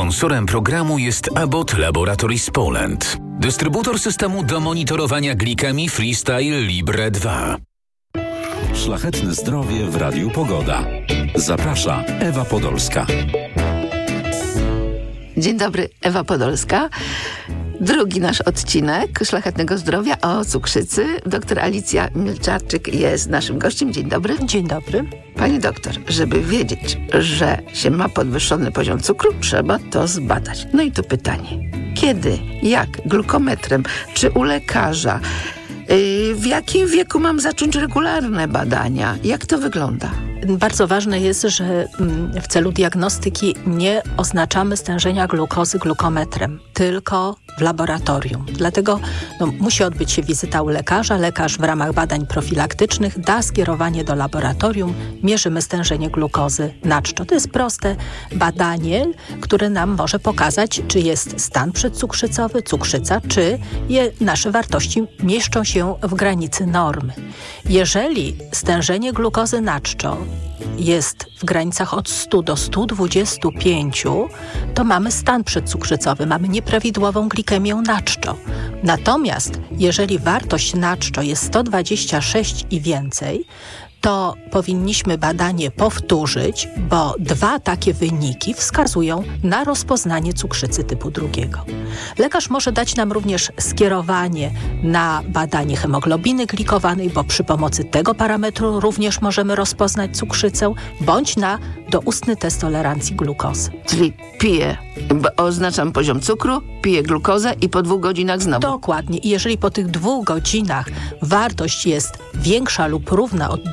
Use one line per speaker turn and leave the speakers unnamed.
Sponsorem programu jest Abbott Laboratories Poland, dystrybutor systemu do monitorowania glikemii Freestyle Libre 2.
Szlachetne zdrowie w Radiu Pogoda. Zaprasza Ewa Podolska.
Dzień dobry, Ewa Podolska. Drugi nasz odcinek Szlachetnego Zdrowia o cukrzycy. Doktor Alicja Milczarczyk jest naszym gościem. Dzień dobry.
Dzień dobry.
Pani doktor, żeby wiedzieć, że się ma podwyższony poziom cukru, trzeba to zbadać. No i tu pytanie. Kiedy, jak, glukometrem, czy u lekarza? W jakim wieku mam zacząć regularne badania? Jak to wygląda?
Bardzo ważne jest, że w celu diagnostyki nie oznaczamy stężenia glukozy glukometrem, tylko w laboratorium. Dlatego musi odbyć się wizyta u lekarza. Lekarz w ramach badań profilaktycznych da skierowanie do laboratorium. Mierzymy stężenie glukozy na czczo. To jest proste badanie, które nam może pokazać, czy jest stan przedcukrzycowy, cukrzyca, czy nasze wartości mieszczą się w granicy normy. Jeżeli stężenie glukozy na czczo jest w granicach od 100 do 125, to mamy stan przedcukrzycowy, mamy nieprawidłową glikemię na czczo. Natomiast jeżeli wartość na czczo jest 126 i więcej, to powinniśmy badanie powtórzyć, bo 2 takie wyniki wskazują na rozpoznanie cukrzycy typu 2. Lekarz może dać nam również skierowanie na badanie hemoglobiny glikowanej, bo przy pomocy tego parametru również możemy rozpoznać cukrzycę, bądź na doustny test tolerancji glukozy.
Czyli piję, oznaczam poziom cukru, piję glukozę i po 2 godzinach znowu.
Dokładnie. I jeżeli po tych 2 godzinach wartość jest większa lub równa od